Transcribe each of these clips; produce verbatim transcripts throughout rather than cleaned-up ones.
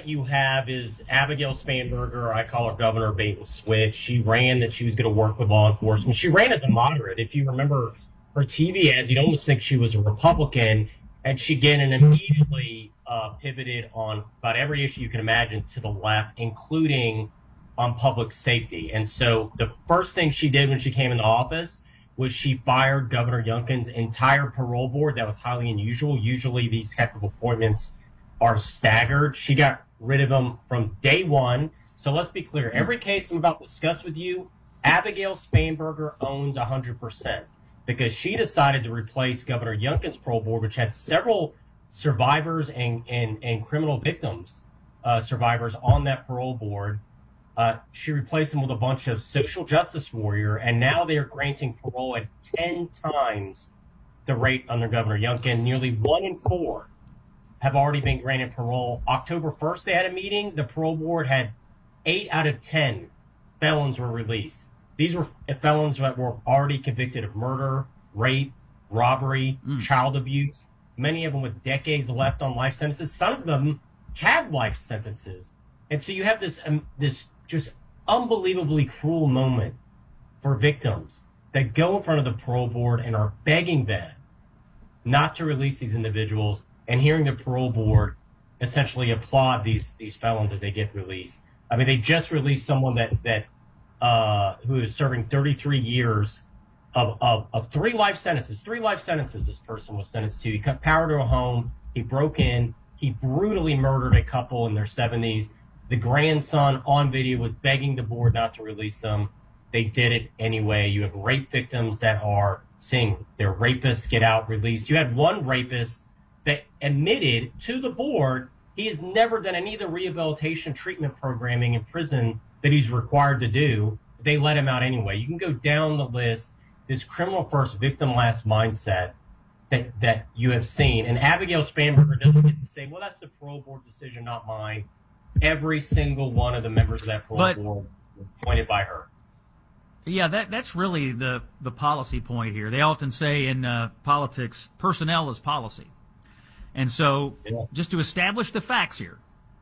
what you have is Abigail Spanberger. I call her Governor Bait and Switch. She ran that she was going to work with law enforcement. She ran as a moderate. If you remember her T V ads, you'd almost think she was a Republican. And she again and immediately uh, pivoted on about every issue you can imagine to the left, including on public safety. And so the first thing she did when she came into office was she fired Governor Youngkin's entire parole board. That was highly unusual. Usually these type of appointments are staggered. She got rid of them from day one. So let's be clear. Every case I'm about to discuss with you, Abigail Spanberger owns one hundred percent because she decided to replace Governor Youngkin's parole board, which had several survivors and, and, and criminal victims, uh, survivors on that parole board. Uh, she replaced them with a bunch of social justice warrior, and now they are granting parole at ten times the rate under Governor Youngkin. Nearly one in four have already been granted parole. October first, they had a meeting. The parole board had eight out of ten felons were released. These were felons that were already convicted of murder, rape, robbery, mm. child abuse, many of them with decades left on life sentences. Some of them had life sentences. And so you have this um, this just unbelievably cruel moment for victims that go in front of the parole board and are begging them not to release these individuals, and hearing the parole board essentially applaud these these felons as they get released. I mean, they just released someone that that uh, who is serving thirty-three years of, of of three life sentences. Three life sentences this person was sentenced to. He cut power to a home. He broke in. He brutally murdered a couple in their seventies. The grandson on video was begging the board not to release them. They did it anyway. You have rape victims that are seeing their rapists get out released. You had one rapist that admitted to the board he has never done any of the rehabilitation treatment programming in prison that he's required to do. They let him out anyway. You can go down the list, this criminal first, victim last mindset that, that you have seen. And Abigail Spanberger doesn't get to say, well, that's the parole board's decision, not mine. Every single one of the members of that parole but, board was appointed by her. Yeah, that that's really the, the policy point here. They often say in uh, politics, personnel is policy. And so, yeah. just to establish the facts here,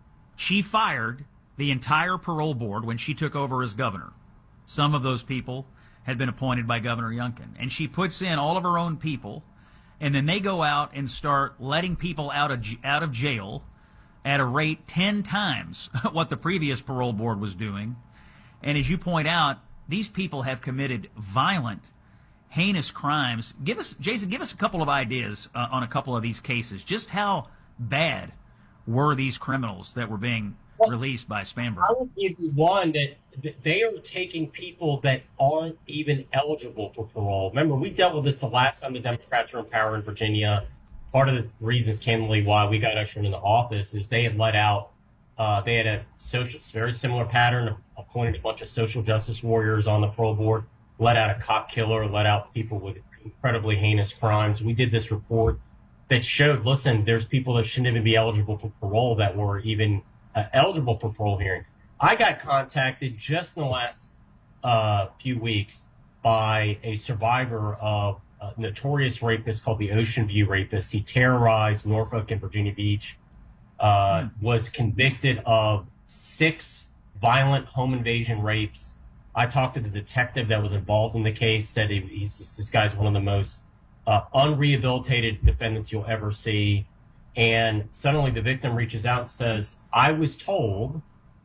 she fired the entire parole board when she took over as governor. Some of those people had been appointed by Governor Youngkin. And she puts in all of her own people, and then they go out and start letting people out of out of jail at a rate ten times what the previous parole board was doing. And as you point out, these people have committed violent, heinous crimes. Give us, Jason, give us a couple of ideas uh, on a couple of these cases. Just how bad were these criminals that were being well, released by Spanberger? I would give you one that, that they are taking people that aren't even eligible for parole. Remember, we dealt with this the last time the Democrats were in power in Virginia. Part of the reasons, candidly, why we got ushered into office is they had let out, uh, they had a social, very similar pattern, appointed a bunch of social justice warriors on the parole board, let out a cop killer, let out people with incredibly heinous crimes. We did this report that showed, listen, there's people that shouldn't even be eligible for parole that were even uh, eligible for parole hearing. I got contacted just in the last uh, few weeks by a survivor of a notorious rapist called the Ocean View rapist. He terrorized Norfolk and Virginia Beach, uh, mm. was convicted of six violent home invasion rapes. I talked to the detective that was involved in the case, said he, he's, this guy's one of the most uh, unrehabilitated defendants you'll ever see. And suddenly the victim reaches out and says, I was told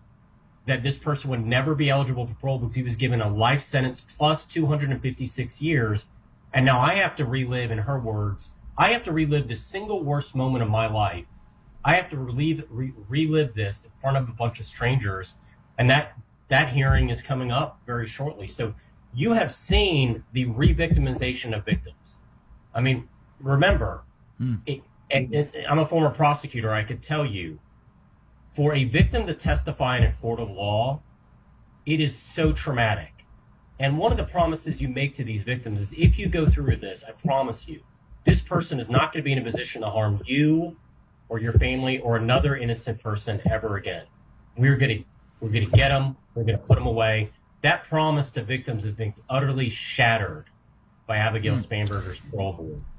that this person would never be eligible for parole because he was given a life sentence plus two hundred fifty-six years. And now I have to relive, in her words, I have to relive the single worst moment of my life. I have to relive, re- relive this in front of a bunch of strangers. And that That hearing is coming up very shortly. So you have seen the re-victimization of victims. I mean, remember, hmm. it, and, and I'm a former prosecutor. I could tell you, for a victim to testify in a court of law, it is so traumatic. And one of the promises you make to these victims is if you go through with this, I promise you, this person is not going to be in a position to harm you or your family or another innocent person ever again. We're going to We're going to get them. We're going to put them away. That promise to victims has been utterly shattered by Abigail mm. Spanberger's parole board.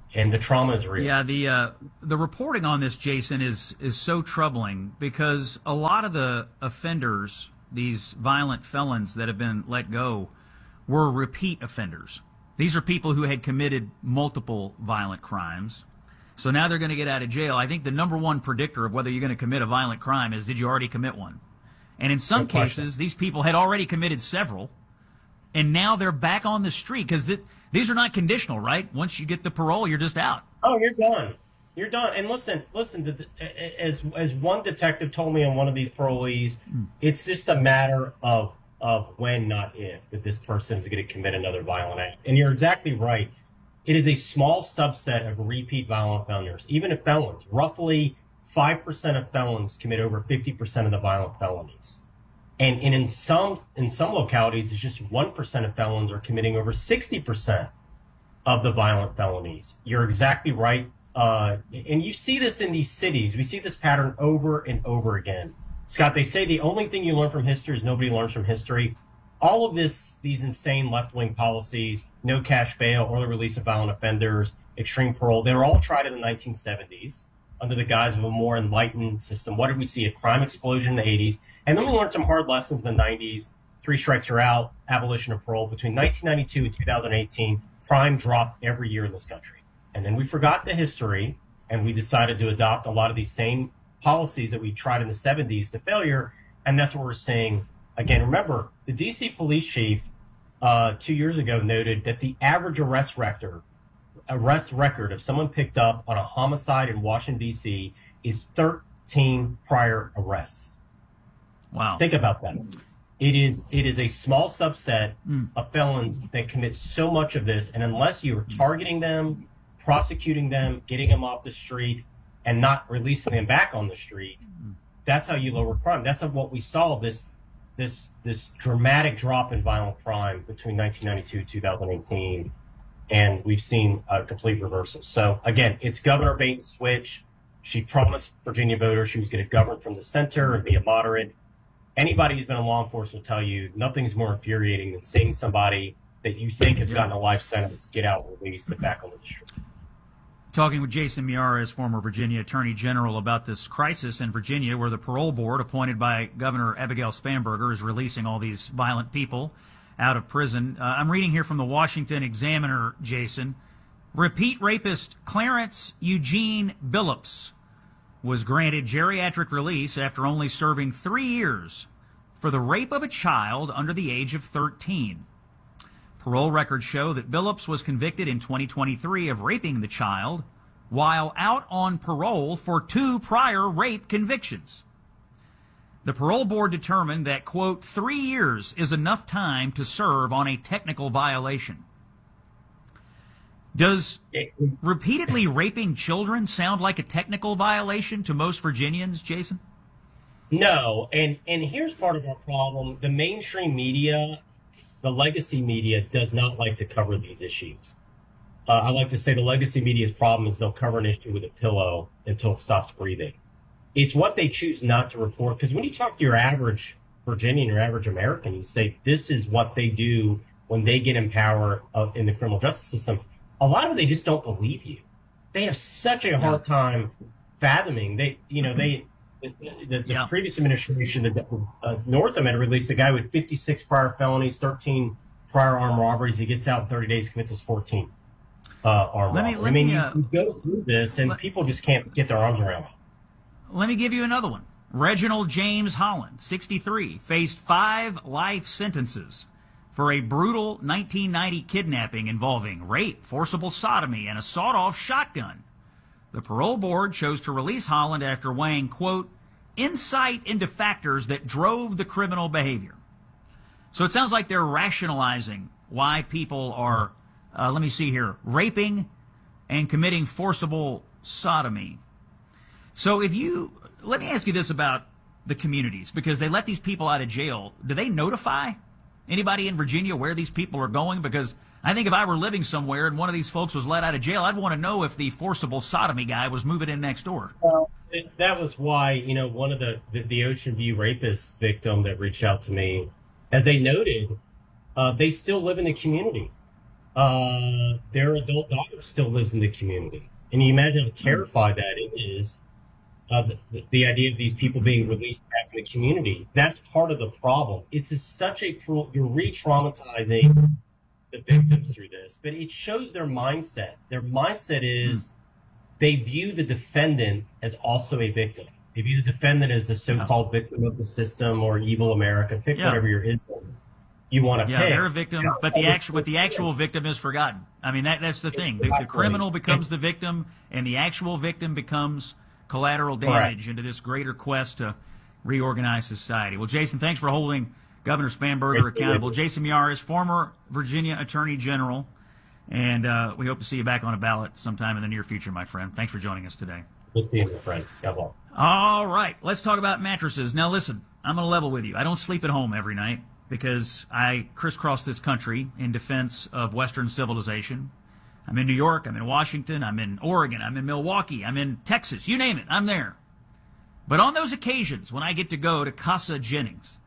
and the trauma is real. Yeah, the uh, the reporting on this, Jason, is is so troubling because a lot of the offenders, these violent felons that have been let go, were repeat offenders. These are people who had committed multiple violent crimes. So now they're going to get out of jail. I think the number one predictor of whether you're going to commit a violent crime is, did you already commit one? And in some Good question. cases, these people had already committed several, and now they're back on the street because th- these are not conditional, right? Once you get the parole, you're just out. Oh, you're done. You're done. And listen, listen. The, as as one detective told me on one of these parolees, mm. it's just a matter of of when, not if, that this person is going to commit another violent act. And you're exactly right. It is a small subset of repeat violent offenders, even of felons. Roughly five percent of felons commit over fifty percent of the violent felonies. And, and in some in some localities, it's just one percent of felons are committing over sixty percent of the violent felonies. You're exactly right. Uh, and you see this in these cities. We see this pattern over and over again. Scott, they say the only thing you learn from history is nobody learns from history. All of this, these insane left-wing policies, no cash bail, early release of violent offenders, extreme parole, they were all tried in the nineteen seventies under the guise of a more enlightened system. What did we see? A crime explosion in the eighties. And then we learned some hard lessons in the nineties. Three strikes you're out, abolition of parole. Between nineteen ninety-two and two thousand eighteen, crime dropped every year in this country. And then we forgot the history, and we decided to adopt a lot of these same policies that we tried in the seventies to failure. And that's what we're seeing. Again, remember, the D C police chief uh, two years ago noted that the average arrest record, arrest record of someone picked up on a homicide in Washington, D C is thirteen prior arrests. Wow. Think about that. It is it is a small subset mm. of felons that commit so much of this, and unless you're targeting them, prosecuting them, getting them off the street, and not releasing them back on the street, mm. that's how you lower crime. That's what we saw, this this this dramatic drop in violent crime between nineteen ninety-two and two thousand eighteen, and we've seen a complete reversal. So again, it's Governor bait and switch. She promised Virginia voters she was going to govern from the center and be a moderate. Anybody who's been in law enforcement will tell you nothing's more infuriating than seeing somebody that you think has gotten a life sentence get out and released it back on the street. Talking with Jason Miyares, former Virginia Attorney General, about this crisis in Virginia where the parole board appointed by Governor Abigail Spanberger is releasing all these violent people out of prison. Uh, I'm reading here from the Washington Examiner, Jason. Repeat rapist Clarence Eugene Billups was granted geriatric release after only serving three years for the rape of a child under the age of thirteen. Parole records show that Billups was convicted in twenty twenty-three of raping the child while out on parole for two prior rape convictions. The parole board determined that, quote, three years is enough time to serve on a technical violation. Does repeatedly raping children sound like a technical violation to most Virginians, Jason? No, and, and here's part of our problem. The mainstream media, the legacy media, does not like to cover these issues. Uh, I like to say the legacy media's problem is they'll cover an issue with a pillow until it stops breathing. It's what they choose not to report, because when you talk to your average Virginian or average American, you say this is what they do when they get in power uh, in the criminal justice system. A lot of it, they just don't believe you. They have such a hard time fathoming. They, you know, they, the, the, the yeah. previous administration, the uh, Northam had released a guy with fifty-six prior felonies, thirteen prior armed robberies. He gets out in thirty days, commits his fourteenth uh, armed let me, robbery. let I mean, me, uh, you, you go through this, and let, people just can't get their arms around it. Let me give you another one. Reginald James Holland, sixty-three, faced five life sentences for a brutal nineteen ninety kidnapping involving rape, forcible sodomy, and a sawed-off shotgun. The parole board chose to release Holland after weighing, quote, insight into factors that drove the criminal behavior. So it sounds like they're rationalizing why people are, uh, let me see here, raping and committing forcible sodomy. So if you, let me ask you this about the communities, because they let these people out of jail. Do they notify anybody in Virginia where these people are going? Because I think if I were living somewhere and one of these folks was let out of jail, I'd want to know if the forcible sodomy guy was moving in next door. Well, it, that was why, you know, one of the, the, the Ocean View rapist victim that reached out to me, as they noted, uh, they still live in the community. uh, their adult daughter still lives in the community. And you imagine how terrified that is, uh, the, the idea of these people being released back in the community. That's part of the problem. It's just such a cruel, you're re-traumatizing the victims through this, but it shows their mindset. Their mindset is they view the defendant as also a victim. They view the defendant as a so-called victim of the system or evil America. Pick yeah. whatever your ism you want to yeah, pick. Yeah, they're a victim, yeah. but the actual, but the actual victim is forgotten. I mean, that that's the thing. The, the criminal becomes the victim, and the actual victim becomes collateral damage Correct. into this greater quest to reorganize society. Well, Jason, thanks for holding Governor Spanberger accountable. Jason Miyares, former Virginia Attorney General, and uh, we hope to see you back on a ballot sometime in the near future, my friend. Thanks for joining us today. We'll see you, my friend. God bless. All right, let's talk about mattresses. Now, listen, I'm going to level with you. I don't sleep at home every night because I crisscross this country in defense of Western civilization. I'm in New York, I'm in Washington, I'm in Oregon, I'm in Milwaukee, I'm in Texas, you name it, I'm there. But on those occasions when I get to go to Casa Jennings,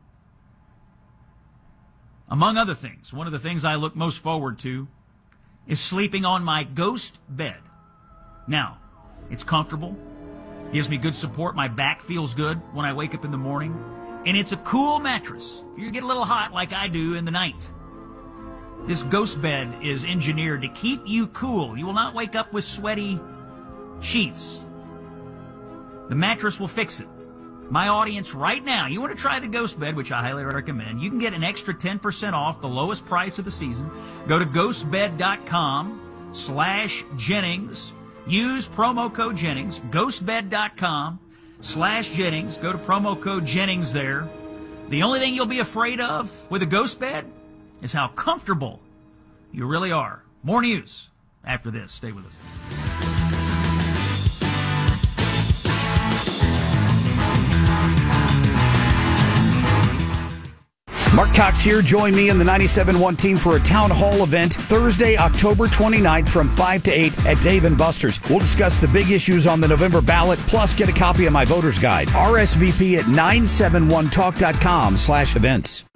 among other things, one of the things I look most forward to is sleeping on my ghost bed. Now, it's comfortable, gives me good support, my back feels good when I wake up in the morning, and it's a cool mattress. You get a little hot like I do in the night. This ghost bed is engineered to keep you cool. You will not wake up with sweaty sheets. The mattress will fix it. My audience right now, you want to try the ghost bed, which I highly recommend, you can get an extra ten percent off the lowest price of the season. Go to ghostbed.com slash Jennings. Use promo code Jennings, ghostbed.com slash Jennings. Go to promo code Jennings there. The only thing you'll be afraid of with a ghost bed is how comfortable you really are. More news after this. Stay with us. Mark Cox here. Join me and the ninety-seven point one team for a town hall event Thursday, October twenty-ninth from five to eight at Dave and Buster's. We'll discuss the big issues on the November ballot, plus get a copy of my voter's guide. R S V P at nine seven one talk dot com slash events.